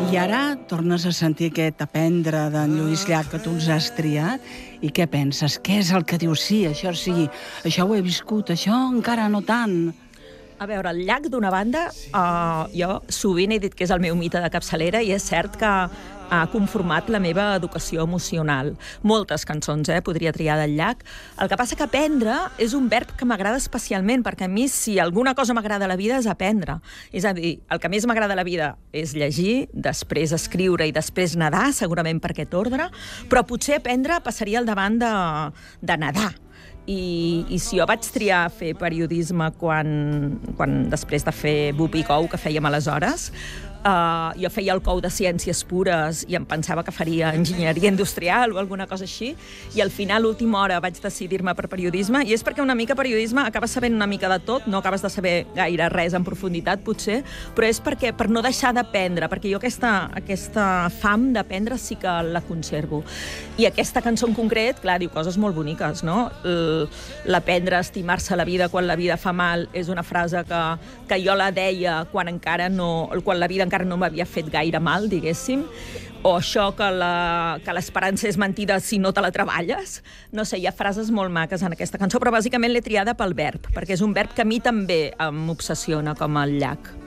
I ara tornes a sentir aquest Aprendre d'en Lluís Llach que tu ens has triat i què penses? Què és el que dius? Sí, això ho he viscut, això encara no tant. A veure, el Llach, d'una banda, jo sovint he dit que és el meu mite de capçalera i és cert que ha conformat la meva educació emocional. Moltes cançons, podria triar del Llach. El que passa que aprendre és un verb que m'agrada especialment, perquè a mi, si alguna cosa m'agrada a la vida, és aprendre. És a dir, el que més m'agrada a la vida és llegir, després escriure i després nedar, segurament per aquest ordre, però potser aprendre passaria al davant de nedar. I si jo vaig triar fer periodisme després de fer Bup i Cou, que fèiem aleshores, jo feia el Cou de Ciències Pures i em pensava que faria enginyeria industrial o alguna cosa així, i al final, a última hora, vaig decidir-me per periodisme, i és perquè una mica periodisme acabes sabent una mica de tot, no acabes de saber gaire res en profunditat, potser, però és perquè per no deixar d'aprendre, perquè jo aquesta fam d'aprendre sí que la conservo. I aquesta cançó en concret, clar, diu coses molt boniques, no? L'aprendre a estimar-se la vida quan la vida fa mal és una frase que jo la deia quan la vida encara no m'havia fet gaire mal, diguéssim, o això que l'esperança és mentida si no te la treballes. No sé, hi ha frases molt maques en aquesta cançó, però bàsicament l'he triada pel verb, perquè és un verb que a mi també m'obsessiona com el Llach.